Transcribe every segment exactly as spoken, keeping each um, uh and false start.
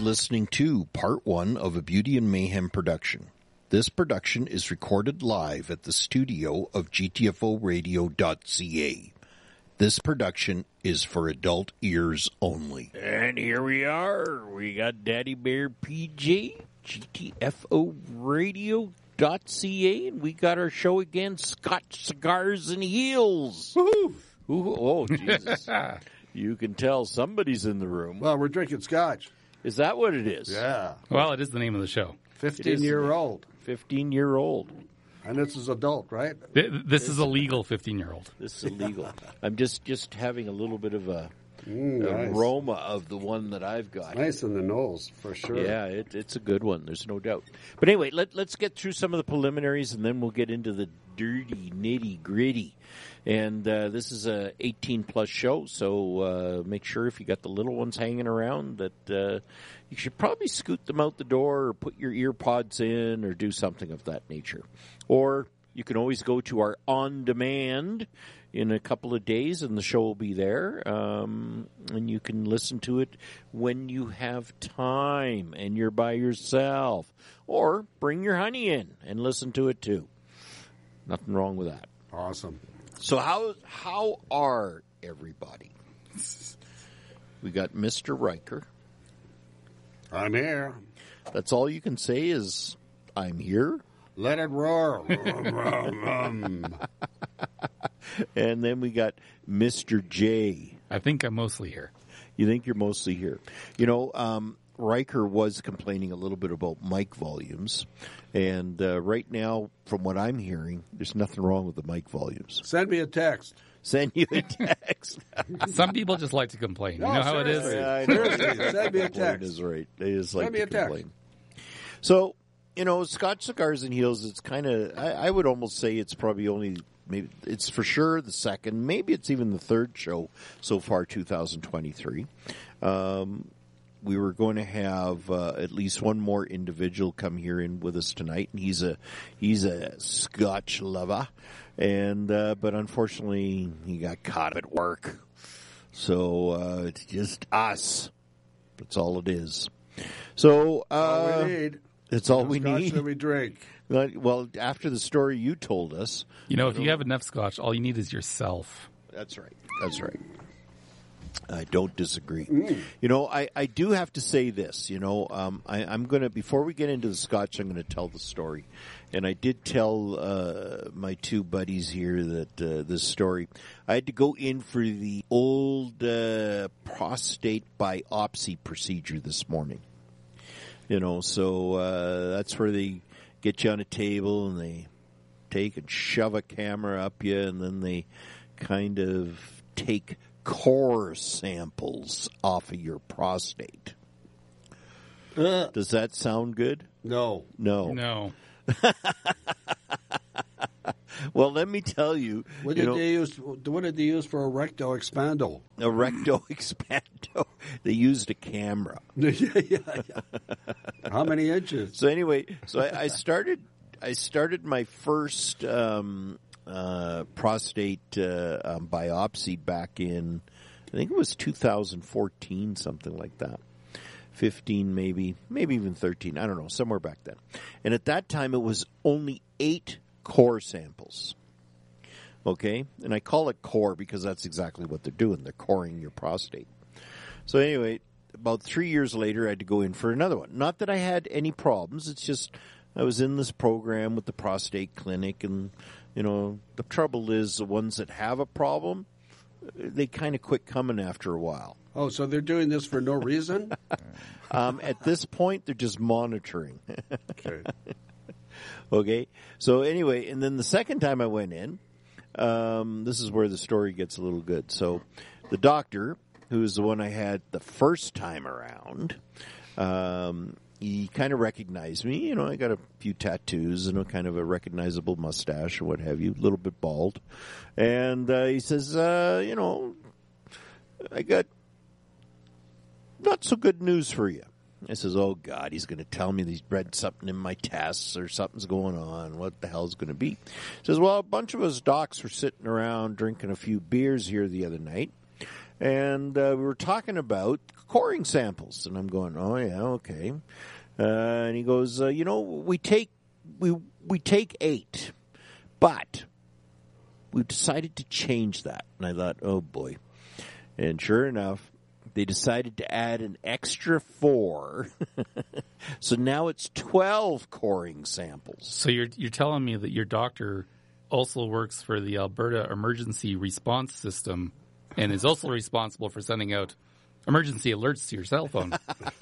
listening to part one of a Beauty and Mayhem production. This production is recorded live at the studio of G T F O radio dot C A. This production is for adult ears only. And here we are. We got Daddy Bear P J, G T F O radio dot C A, and we got our show again, Scotch Cigars and Heels. Woohoo! Ooh, oh, Jesus. You can tell somebody's in the room. Well, we're drinking scotch. Is that what it is? Yeah. Well, it is the name of the show. fifteen-year-old. fifteen-year-old. And this is adult, right? This, this is a legal fifteen-year-old. This is illegal. I'm just, just having a little bit of a Mm, nice. aroma of the one that I've got. Nice in the nose, for sure. Yeah, it, it's a good one. There's no doubt. But anyway, let, let's get through some of the preliminaries, and then we'll get into the dirty, nitty-gritty. And uh, this is a eighteen-plus show, so uh, make sure if you got the little ones hanging around that uh, you should probably scoot them out the door or put your ear pods in or do something of that nature. Or you can always go to our on-demand in a couple of days, and the show will be there, um, and you can listen to it when you have time and you're by yourself. Or bring your honey in and listen to it too. Nothing wrong with that. Awesome. So how how are everybody? We got Mister Riker. I'm here. That's all you can say is, I'm here. Let it roar. And then we got Mister J. I think I'm mostly here. You think you're mostly here. You know, um, Riker was complaining a little bit about mic volumes. And uh, right now, from what I'm hearing, there's nothing wrong with the mic volumes. Send me a text. Send you a text. Some people just like to complain. You No, know how it is? seriously. Yeah, I know. Seriously, send me a Complain text. is right. They just like Send me to a text. complain. So, you know, Scotch Cigars and Heels, it's kind of, I, I would almost say it's probably only, maybe it's for sure the second, maybe it's even the third show so far, two thousand twenty-three. Um, we were going to have uh, at least one more individual come here in with us tonight, and he's a he's a Scotch lover, and uh, but unfortunately he got caught at work, so uh, it's just us. That's all it is. So uh, All we need. it's all The we scotch need. that we drink. Well, after the story you told us, You know, if you have enough scotch, all you need is yourself. that's right. That's right. I don't disagree. Mm. You know, I, I do have to say this. You know, um, I, I'm going to, before we get into the scotch, I'm going to tell the story. And I did tell uh, my two buddies here that uh, this story. I had to go in for the old uh, prostate biopsy procedure this morning. You know, so uh, that's where they get you on a table and they take and shove a camera up you, and then they kind of take core samples off of your prostate. Uh, Does that sound good? no. No. No. Well, let me tell you. What you did know, they use? What did they use for a recto expando? a recto expando. They used a camera. yeah, yeah, yeah. How many inches? So anyway, so I, I started. I started my first um, uh, prostate uh, um, biopsy back in, I think it was two thousand fourteen, something like that. fifteen maybe, maybe even thirteen. I don't know, somewhere back then. And at that time, it was only eight core samples. Okay? And I call it core because that's exactly what they're doing. They're coring your prostate. So anyway, about three years later, I had to go in for another one. Not that I had any problems. It's just I was in this program with the prostate clinic, and, you know, the trouble is the ones that have a problem, they kind of quit coming after a while. Oh, so they're doing this for no reason? Um, at this point, they're just monitoring. Okay. Okay. So anyway, and then the second time I went in, um, this is where the story gets a little good. So the doctor, who is the one I had the first time around, um, he kind of recognized me. You know, I got a few tattoos and a kind of a recognizable mustache or what have you, a little bit bald. And uh, he says, uh, you know, I got not so good news for you. I says, oh, God, he's going to tell me he's read something in my tests or something's going on. What the hell's going to be? He says, well, a bunch of us docs were sitting around drinking a few beers here the other night, and uh, we were talking about coring samples, and I'm going, oh yeah, okay. Uh, and he goes, uh, you know, we take we we take eight, but we decided to change that. And I thought, oh boy. And sure enough, they decided to add an extra four. So now it's twelve coring samples. So you're you're telling me that your doctor also works for the Alberta Emergency Response System and is also responsible for sending out emergency alerts to your cell phone.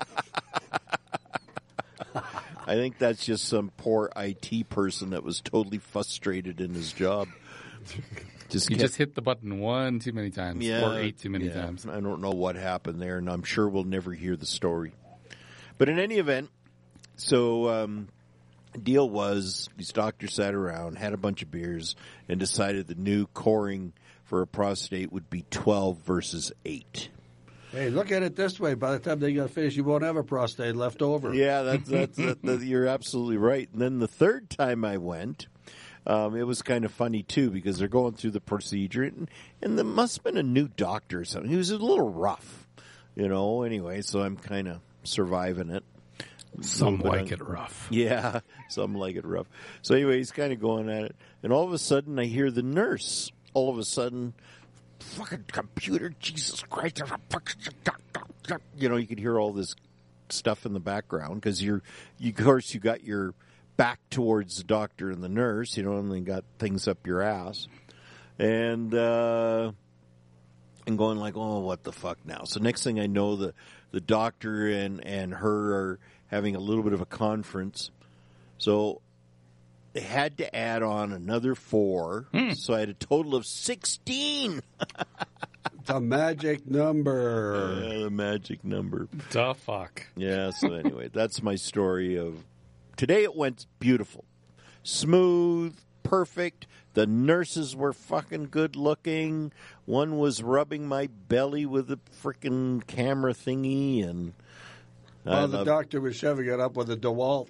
I think that's just some poor I T person that was totally frustrated in his job. Just You kept, just hit the button one too many times yeah, or eight too many yeah. times. I don't know what happened there, and I'm sure we'll never hear the story. But in any event, so um, the deal was these doctors sat around, had a bunch of beers, and decided the new coring for a prostate would be twelve versus eight. Hey, look at it this way. By the time they got finished, you won't have a prostate left over. Yeah, that's, that's, that, that, you're absolutely right. And then the third time I went, um, it was kind of funny, too, because they're going through the procedure, and, and there must have been a new doctor or something. He was a little rough, you know, anyway, so I'm kind of surviving it. Some But like I'm- it rough. Yeah, some like it rough. So anyway, he's kind of going at it, and all of a sudden I hear the nurse. All of a sudden, fucking computer, Jesus Christ! You know, you could hear all this stuff in the background because you're, you, of course, you got your back towards the doctor and the nurse. You know, and they got things up your ass, and uh, and going like, oh, what the fuck now? So next thing I know, the the doctor and and her are having a little bit of a conference. So they had to add on another four. Hmm. So I had a total of sixteen. The magic number. Yeah, the magic number. The fuck. Yeah, so anyway, that's my story of today. It went beautiful. Smooth, perfect. The nurses were fucking good looking. One was rubbing my belly with a freaking camera thingy, and I While the love- doctor was shoving it up with a DeWalt.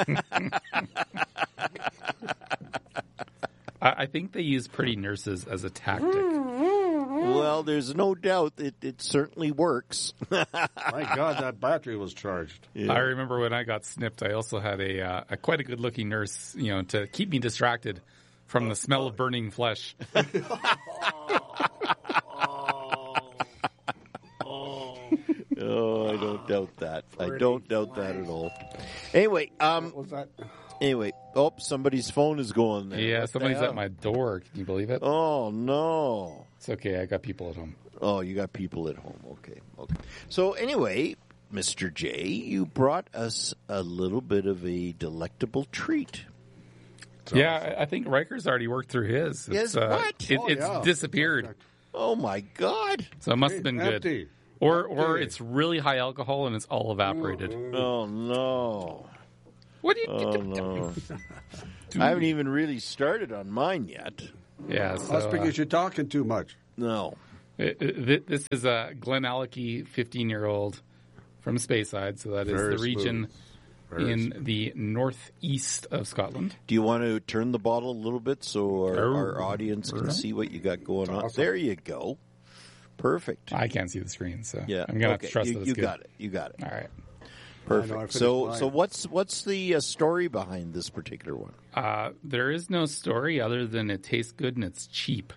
I, I think they use pretty nurses as a tactic. well, there's no doubt it, it certainly works. My God, that battery was charged. Yeah. I remember when I got snipped, I also had a, uh, a quite a good looking nurse, you know, to keep me distracted from the smell of burning flesh. Oh, I don't doubt that. I don't doubt that at all. Anyway, um, What was that? anyway, oh, somebody's phone is going there. Yeah, What the somebody's hell? at my door. Can you believe it? Oh no. It's okay. I got people at home. Oh, you got people at home. Okay. Okay. So anyway, Mister J, you brought us a little bit of a delectable treat. Yeah, I I think Riker's already worked through his. Yes, It's, uh, what? It, Oh, it's yeah. disappeared. Oh my God. So it must have been good. Empty. Or or Empty. it's really high alcohol and it's all evaporated. Oh no. What do you Oh no. I haven't even really started on mine yet. Yeah, so That's uh, because you're talking too much. No. it- it- this is a Glen Alecky fifteen-year-old from Speyside, so that is Very the region smooth. Very in the northeast of Scotland. Do you want to turn the bottle a little bit so our, Oh. our audience can see what you got going on? Awesome. There you go. Perfect. I can't see the screen, so Yeah. I'm gonna have okay. to trust you that it's you good. got it. You got it. All right. Perfect. I know, I finished so mine. so what's what's the uh, story behind this particular one? Uh, there is no story other than it tastes good and it's cheap.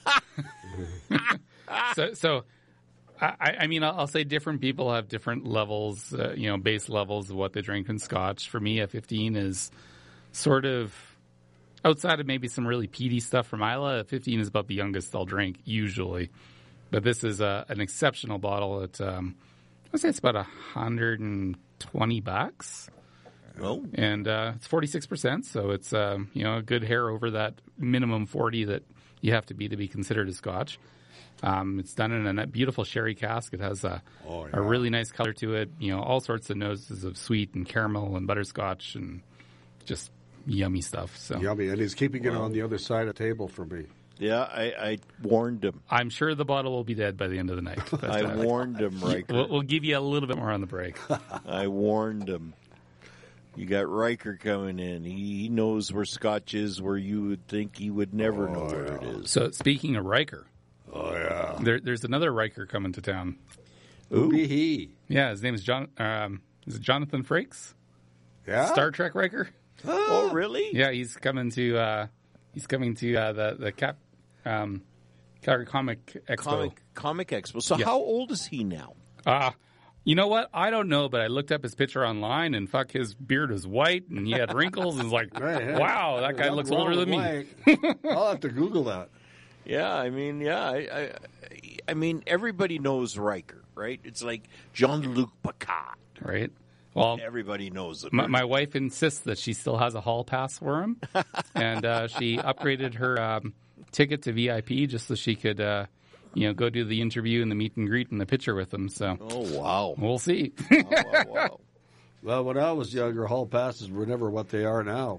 so, so I, I mean, I'll, I'll say different people have different levels, uh, you know, base levels of what they drink in Scotch. For me, a fifteen is sort of outside of maybe some really peaty stuff from Isla. A fifteen is about the youngest I'll drink usually, but this is a, an exceptional bottle. At um, I'd say it's about a hundred and twenty bucks. Oh, And uh, it's forty-six percent, so it's um, you know a good hair over that minimum forty that you have to be to be considered a Scotch. Um, it's done in a beautiful sherry cask. It has a, Oh, yeah. a really nice color to it. You know, all sorts of noses of sweet and caramel and butterscotch and just yummy stuff. So Yummy. And he's keeping it on the other side of the table for me. yeah. I, I warned him. I'm sure the bottle will be dead by the end of the night. But, I uh, warned him, Riker. we'll, we'll give you a little bit more on the break. I warned him. You got Riker coming in. He, he knows where Scotch is, where you would think he would never know where it is. So speaking of Riker, Oh, yeah. There, there's another Riker coming to town. Who be he? Yeah, his name is John. Um, is it Jonathan Frakes? Yeah? Star Trek Riker. Oh, really? Yeah, he's coming to. Uh, he's coming to uh, the the Cap um, Calgary Comic Expo. Comic Comic Expo. So Yeah. how old is he now? Uh, you know what? I don't know, but I looked up his picture online, and fuck, his beard was white, and he had wrinkles, and it's like, Right, yeah. wow, that guy Nothing looks wrong older with than me. Mike. I'll have to Google that. Yeah, I mean, yeah, I, I, I mean, everybody knows Riker, right? It's like Jean-Luc Picard. Right? Well, Everybody knows it. my, my wife insists that she still has a hall pass for him, and uh, she upgraded her um, ticket to V I P just so she could, uh, you know, go do the interview and the meet and greet and the picture with him. So Oh, wow. we'll see. wow, wow, wow. Well, when I was younger, hall passes were never what they are now.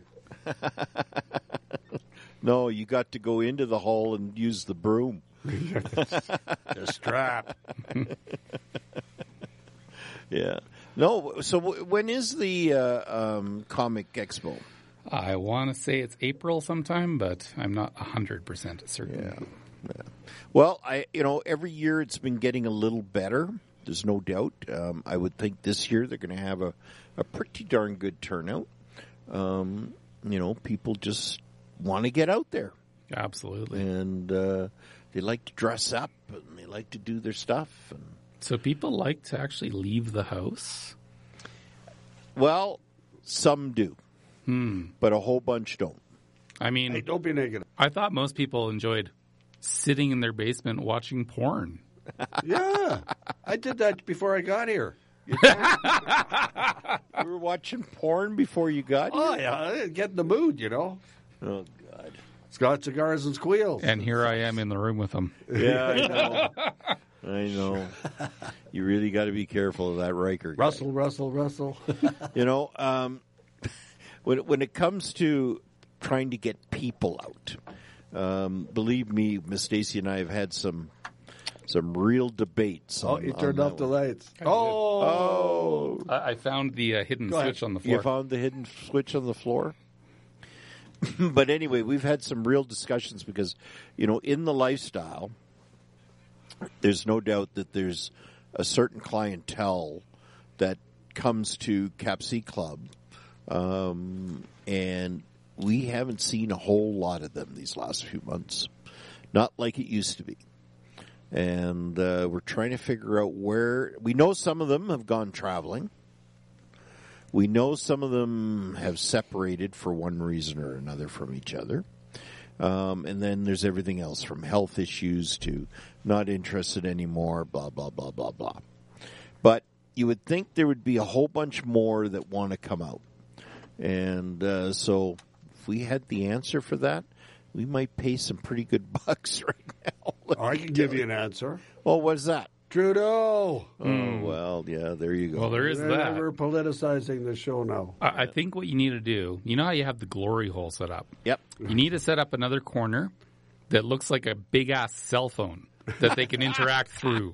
No, you got to go into the hall and use the broom. The strap. Yeah. No, so w- when is the uh, um, Comic Expo? I want to say it's April sometime, but I'm not one hundred percent certain. Yeah. Well, I you know every year it's been getting a little better. There's no doubt. Um, I would think this year they're going to have a, a pretty darn good turnout. Um, you know, people just want to get out there, Absolutely. and uh, they like to dress up and they like to do their stuff. And So people like to actually leave the house? well, some do, Hmm. but a whole bunch don't. I mean, Hey, don't be negative. I thought most people enjoyed sitting in their basement watching porn. Yeah. I did that before I got here. You were watching porn before you got here? Oh, yeah. Get in the mood, you know. Oh, God. Scott Cigars and Squeals. And here I am in the room with them. Yeah, I know. I know. You really got to be careful of that Riker guy. Russell, Russell, Russell. You know, um, when when it comes to trying to get people out, um, believe me, Miss Stacy and I have had some some real debates. Oh, on, you on turned that off the one. lights. Oh. Oh, I, I found the uh, hidden Go ahead. switch on the you floor. found the hidden switch on the floor. But anyway, we've had some real discussions because, you know, in the lifestyle, there's no doubt that there's a certain clientele that comes to Cap C Club, um, and we haven't seen a whole lot of them these last few months. Not like it used to be. And uh, we're trying to figure out where... We know some of them have gone traveling. We know some of them have separated for one reason or another from each other. Um, and then there's everything else from health issues to not interested anymore, blah, blah, blah, blah, blah. But you would think there would be a whole bunch more that want to come out. And uh, so if we had the answer for that, we might pay some pretty good bucks right now. I can give you an answer. Well, what's that? Trudeau. Oh, well, yeah, there you go. Well, there is They're that. never politicizing the show now. I, I think what you need to do, you know how you have the glory hole set up? Yep. You need to set up another corner that looks like a big-ass cell phone that they can interact through.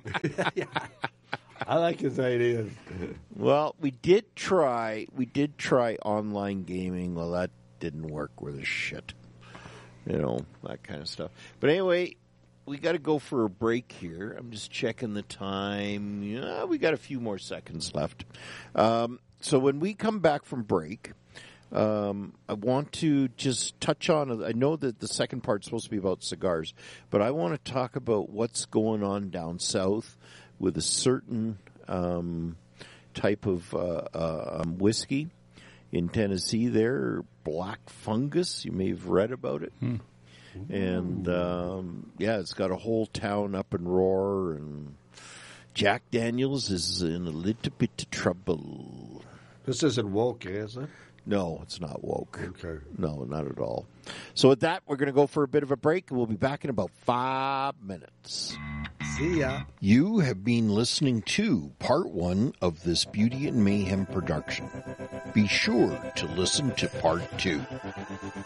I like his ideas. Well, we did try. We did try online gaming. Well, that didn't work with a shit. You know, that kind of stuff. But anyway, we got to go for a break here. I'm just checking the time. Yeah, we got a few more seconds left. Um, so when we come back from break, um, I want to just touch on. I know that the second part's supposed to be about cigars, but I want to talk about what's going on down south with a certain um, type of uh, uh, um, whiskey in Tennessee there, Black Fungus. You may have read about it. Hmm. And, um, yeah, it's got a whole town up in roar, and Jack Daniels is in a little bit of trouble. This isn't woke, is it? No, it's not woke. Okay. No, not at all. So with that, we're going to go for a bit of a break, and we'll be back in about five minutes. See ya. You have been listening to part one of this Beauty and Mayhem production. Be sure to listen to part two.